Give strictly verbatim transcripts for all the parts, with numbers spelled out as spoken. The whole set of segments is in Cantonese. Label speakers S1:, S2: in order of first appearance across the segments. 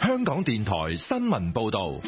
S1: 香港電台新聞報道。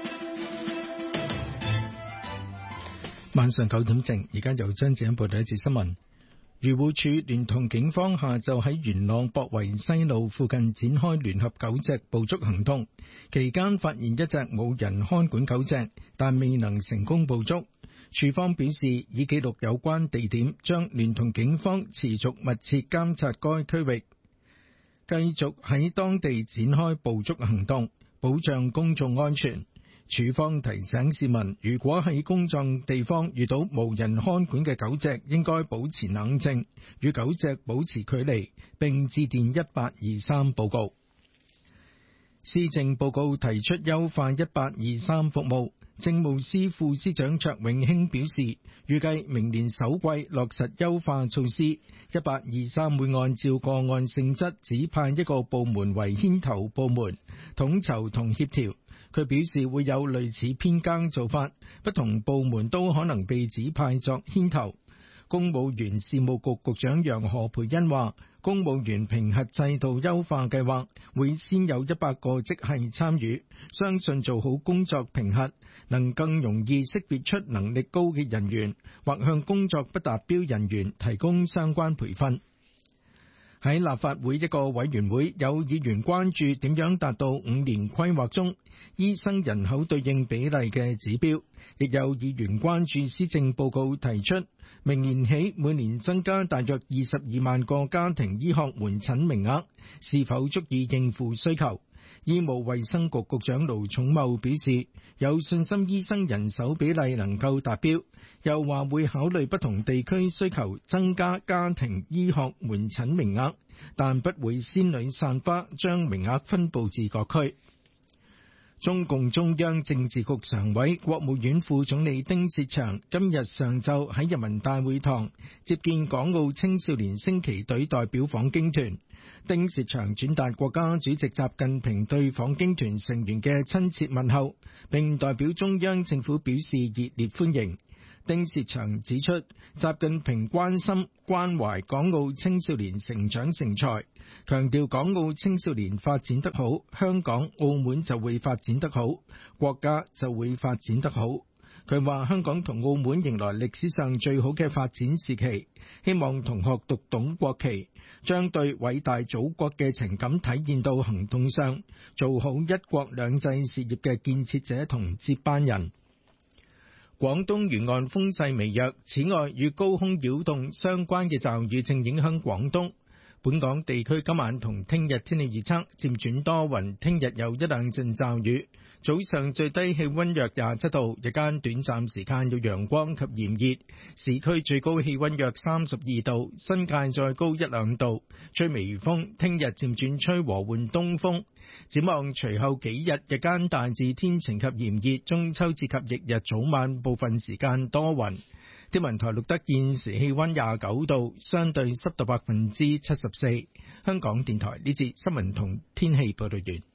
S2: 晚上九點正，而家由張子欣報道一節新聞。漁護署聯同警方下晝喺元朗博圍西路附近展開聯合狗隻捕捉行動，期間發現一隻冇人看管狗隻，但未能成功捕捉。署方表示，已記錄有關地點，將聯同警方持續密切監察該區域，繼續喺當地展開捕捉行動，保障公眾安全。署方提醒市民，如果喺公眾地方遇到無人看管嘅狗隻，應該保持冷靜，與狗隻保持距離，並致電一八二三報告。施政報告提出優化一八二三服務，政務司副司長卓永興表示，預計明年首季落實優化措施，一八二三會按照個案性質指派一個部門為牽頭部門，統籌同協調。佢表示會有類似編更做法，不同部門都可能被指派作牽頭。公務員事務局局長楊何蓓茵話，公務員評核制度優化計劃會先有一百個職系參與，相信做好工作評核，能更容易識別出能力高嘅人員，或向工作不達標人員提供相關培訓。喺立法會一個委員會，有議員關注點樣達到五年規劃中醫生人口對應比例嘅指標，亦有議員關注施政報告提出明年起每年增加大約二十二萬個家庭醫學門診名額，是否足以應付需求。醫務衛生局局長盧寵茂表示，有信心醫生人手比例能夠達標，又話會考慮不同地區需求增加家庭醫學門診名額，但不會仙女散花將名額分佈至各區。中共中央政治局常委、國務院副總理丁薛祥今日上晝喺人民大會堂接見港澳青少年升旗隊代表訪京團。丁薛祥轉達國家主席習近平對訪京團成員嘅親切問候，並代表中央政府表示熱烈歡迎。丁薛祥指出，習近平關心關懷港澳青少年成長成才，強調港澳青少年發展得好，香港、澳門就會發展得好，國家就會發展得好。佢話香港同澳門迎來歷史上最好嘅發展時期，希望同學讀懂國旗，將對偉大祖國嘅情感體現到行動上，做好一國兩制事業嘅建設者同接班人。廣東沿岸風勢微弱，此外與高空擾動相關嘅驟雨正影響廣東。本港地區今晚同聽日天氣預測漸轉多雲，聽日有一兩陣驟雨，早上最低氣溫約廿七度，日間短暫時間有陽光及炎熱，市區最高氣溫約三十二度，新界再高一兩度，吹微風，聽日漸轉吹和緩東風。展望隨後幾日，日間大致天晴及炎熱，中秋節及翌日早晚部分時間多雲。天文台錄得現時氣溫廿九度，相對濕度百分之七十四。香港電台呢節新聞同天氣報道完。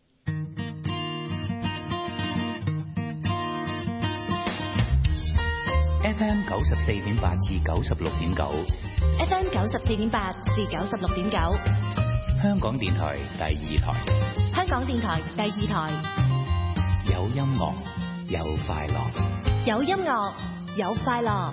S3: F M 九十四點八至九十六點九
S4: ，F M 九十四點八至九十六點九，
S3: 香港電台第二台，
S4: 香港電台第二台，
S3: 有音樂，有快樂，
S4: 有音樂，有快樂。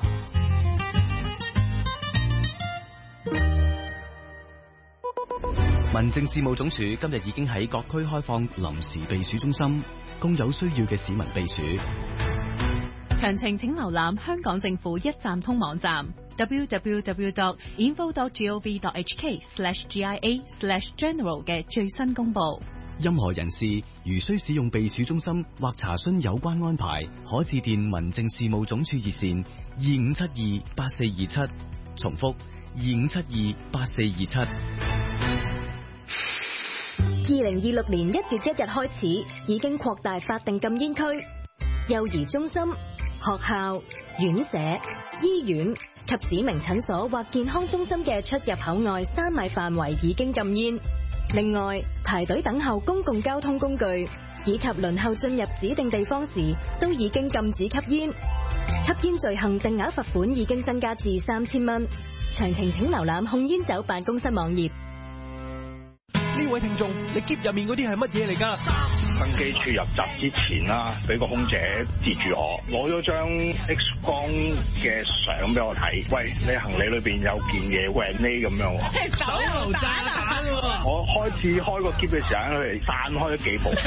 S5: 民政事務總署今日已經喺各區開放臨時避暑中心，供有需要嘅市民避暑。
S6: 詳情請瀏覽香港政府一站通網站 double-u double-u double-u dot info dot gov dot h k slash G I A slash general 嘅最新公佈。
S5: 任何人士如需使用避暑中心或查詢有關安排，可致電民政事務總署熱線二五七二八四二七，重複二五七二八四二七。
S4: 二零二六年一月一日開始，已經擴大法定禁煙區，幼兒中心、學校、院舍、醫院及指明診所或健康中心嘅出入口外三米範圍已經禁煙。另外，排隊等候公共交通工具以及輪候進入指定地方時，都已經禁止吸煙。吸煙罪行定額罰款已經增加至三千蚊。詳情請瀏覽控煙酒辦公室網頁。
S7: 呢呢位聽眾，你篋入面嗰啲係乜嘢嚟㗎？
S8: 登機處入閘之前啦，俾個空姐截住我，攞咗張 X 光嘅相俾我睇。喂，你行李裏邊有件嘢 grenade 咁樣喎，
S9: 手榴彈啊！
S8: 我開始開個篋嘅時候，佢哋散開咗幾步。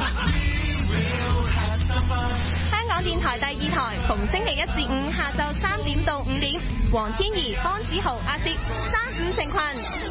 S10: 香港電台第二台，逢星期一至五下晝三點到五點，黃天怡、方子豪、阿薛三五成群。